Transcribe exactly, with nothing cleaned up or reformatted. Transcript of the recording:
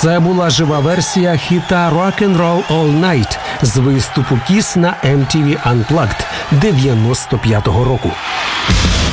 Це була жива версія хіта «Rock and Roll All Night» з виступу Kiss на ем ті ві Unplugged дев'яносто п'ятого року.